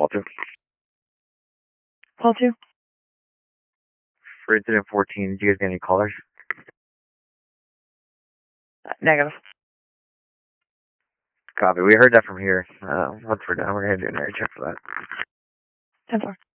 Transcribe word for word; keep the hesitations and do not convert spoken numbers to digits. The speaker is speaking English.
call two. Call two. For incident fourteen, do you guys get any callers? Uh, negative. Copy. We heard that from here. Uh, once we're done, we're going to do an area check for that. ten four.